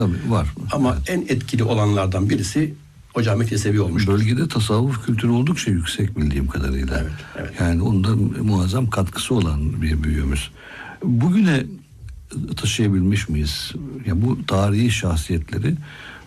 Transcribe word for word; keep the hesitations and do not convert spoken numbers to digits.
Tabii var. Ama evet. en etkili olanlardan birisi o Cami-i Yesevi olmuş. Bölgede tasavvuf kültürü oldukça yüksek bildiğim kadarıyla. Evet, evet. Yani onda muazzam katkısı olan bir büyüğümüz. Bugüne taşıyabilmiş miyiz? Ya bu tarihi şahsiyetleri